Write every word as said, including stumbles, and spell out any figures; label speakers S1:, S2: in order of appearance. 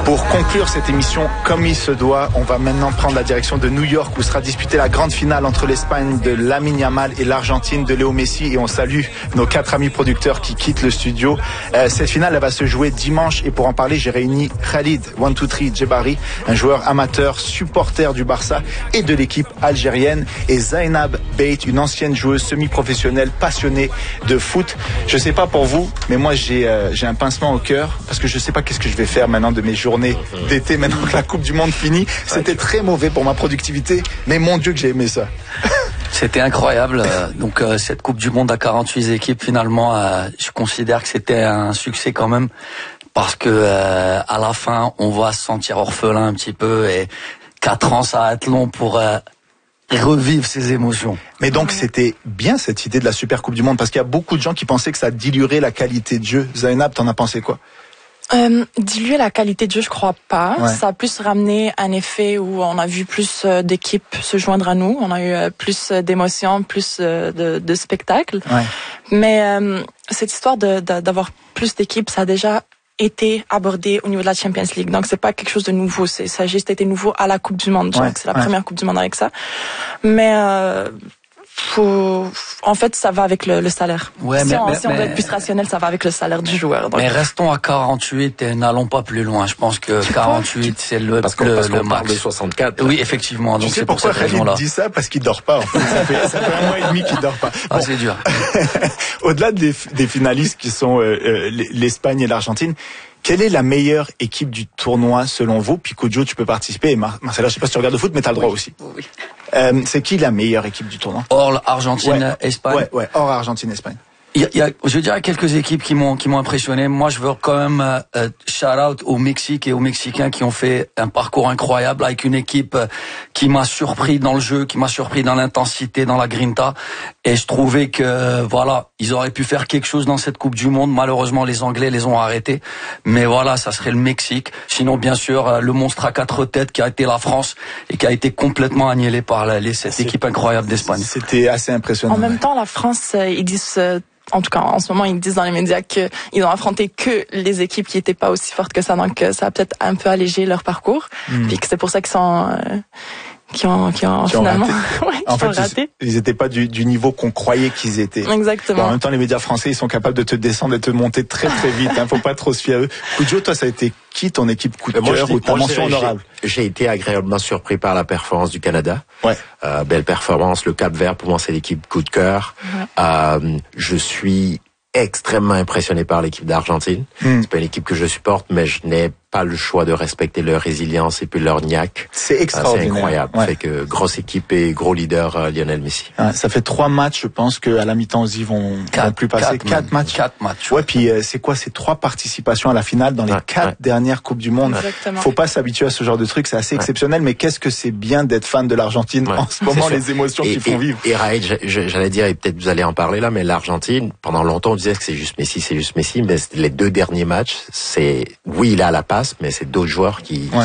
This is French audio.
S1: Pour conclure cette émission comme il se doit, on va maintenant prendre la direction de New York où sera disputée la grande finale entre l'Espagne de Lamine Yamal et l'Argentine de Léo Messi. Et on salue nos quatre amis producteurs qui quittent le studio. Euh, cette finale, elle va se jouer dimanche et pour en parler, j'ai réuni Khalid one two three Djebari, un joueur amateur, supporter du Barça et de l'équipe algérienne, et Zainab Beit, une ancienne joueuse semi-professionnelle passionnée de foot. Je sais pas pour vous, mais moi j'ai euh, j'ai un pincement au cœur parce que je sais pas qu'est-ce que je vais faire maintenant de mes journées d'été maintenant que la Coupe du Monde finit. C'était très mauvais pour ma productivité, mais mon Dieu que j'ai aimé ça.
S2: C'était incroyable. Donc euh, cette Coupe du Monde à quarante-huit équipes, finalement, euh, je considère que c'était un succès quand même, parce que euh, à la fin, on va se sentir orphelin un petit peu, et quatre ans, ça va être long pour euh, revivre ces émotions.
S1: Mais donc c'était bien cette idée de la Super Coupe du Monde, parce qu'il y a beaucoup de gens qui pensaient que ça diluerait la qualité de jeu. Zainab, t'en as pensé quoi?
S3: Euh, diluer la qualité de jeu, je crois pas.
S1: Ouais.
S3: Ça a plus ramené un effet où on a vu plus d'équipes se joindre à nous. On a eu plus d'émotions, plus de, de spectacles.
S1: Ouais.
S3: Mais euh, cette histoire de, de, d'avoir plus d'équipes, ça a déjà été abordé au niveau de la Champions League. Donc c'est pas quelque chose de nouveau. C'est, ça a juste été nouveau à la Coupe du Monde.
S1: Ouais.
S3: Donc c'est la
S1: Ouais.
S3: première Coupe du Monde avec ça. Mais euh, faut, en fait, ça va avec le, le salaire.
S2: Ouais,
S3: si
S2: mais,
S3: on,
S2: mais,
S3: si on
S2: mais,
S3: veut être plus rationnel, ça va avec le salaire du joueur. Donc.
S2: Mais restons à quarante-huit et n'allons pas plus loin. Je pense que quarante-huit, c'est le,
S4: parce qu'on,
S2: le,
S4: parce qu'on
S2: le
S4: parle
S2: max.
S4: de soixante-quatre.
S2: Oui, effectivement. Donc
S1: Tu sais
S2: c'est pour
S1: pourquoi
S2: cette
S1: Khalid
S2: raison-là.
S1: dit ça? Parce qu'il dort pas. En fait. Ça fait, ça fait un mois et demi qu'il dort pas.
S2: Ah,
S1: Bon.
S2: c'est dur.
S1: Au-delà des, des finalistes qui sont euh, euh, l'Espagne et l'Argentine, quelle est la meilleure équipe du tournoi selon vous? Puis Kojo, tu peux participer. Et Mar- Marcella, je sais pas si tu regardes le foot, mais t'as le droit aussi.
S3: Oui.
S1: Euh, c'est qui la meilleure équipe du tournoi?
S2: Or, Argentine,
S1: Ouais.
S2: Espagne.
S1: Ouais, ouais, hors Argentine-Espagne.
S2: Il y a, il y a, je veux dire, quelques équipes qui m'ont qui m'ont impressionné. Moi, je veux quand même euh, shout out au Mexique et aux Mexicains qui ont fait un parcours incroyable avec une équipe euh, qui m'a surpris dans le jeu, qui m'a surpris dans l'intensité, dans la grinta. Et je trouvais que euh, voilà, ils auraient pu faire quelque chose dans cette Coupe du Monde. Malheureusement, les Anglais les ont arrêtés. Mais voilà, ça serait le Mexique. Sinon, bien sûr, euh, le monstre à quatre têtes qui a été la France et qui a été complètement annihilé par la, les, cette
S1: C'est,
S2: équipe incroyable d'Espagne.
S1: C'était assez impressionnant.
S3: En même
S1: ouais.
S3: temps, la France, euh, ils disent, euh, en tout cas en ce moment, ils disent dans les médias qu'ils ont affronté que les équipes qui étaient pas aussi fortes que ça, donc euh, ça a peut-être un peu allégé leur parcours,
S1: Mm.
S3: puis que c'est pour ça qu'ils sont, euh, qui ont, qui ont
S1: Qui ont
S3: finalement,
S1: raté.
S3: ouais,
S1: En
S3: qui ont
S1: fait,
S3: raté.
S1: ils, ils étaient pas du, du niveau qu'on croyait qu'ils étaient. Bon, en
S3: Exactement.
S1: même temps, les médias français, ils sont capables de te descendre et de te monter très très vite. Hein. Faut pas trop se fier à eux. Kojo, toi, ça a été qui ton équipe coup de
S4: Moi, je
S1: cœur
S4: dis-
S1: ou ta
S4: moi, je
S1: mention
S4: dirais,
S1: honorable?
S4: J'ai, j'ai été agréablement surpris par la performance du Canada.
S1: Ouais.
S4: Euh, belle performance. Le Cap-Vert, pour moi, c'est l'équipe coup de cœur.
S3: Ouais.
S4: Euh, je suis extrêmement impressionné par l'équipe d'Argentine.
S1: Mm.
S4: C'est pas une équipe que je supporte, mais je n'ai pas le choix de respecter leur résilience et puis leur niaque.
S1: C'est
S4: Euh,
S1: extraordinaire.
S4: c'est incroyable.
S1: Ouais.
S4: Fait que grosse équipe et gros leader euh, Lionel Messi.
S1: Ouais, ça fait trois matchs, je pense qu'à la mi-temps, ils vont, vont plus passer. Quatre,
S2: Quatre
S1: matchs.
S2: Quatre matchs.
S1: Ouais, puis euh, c'est quoi? C'est trois participations à la finale dans les
S4: Ouais,
S1: quatre
S4: ouais.
S1: dernières Coupes du Monde.
S3: Exactement.
S1: Faut pas s'habituer à ce genre de truc, c'est assez
S4: Ouais.
S1: exceptionnel. Mais qu'est-ce que c'est bien d'être fan de l'Argentine
S4: Ouais,
S1: en ce
S4: c'est
S1: moment,
S4: sûr.
S1: les émotions
S4: Et,
S1: qu'ils font
S4: et,
S1: vivre.
S4: et Raïd, je- je- j'allais dire, et peut-être vous allez en parler là, mais l'Argentine, pendant longtemps, on disait que c'est juste Messi, c'est juste Messi, mais les deux derniers matchs, c'est, oui, il a la passe, mais c'est d'autres joueurs qui,
S1: Ouais.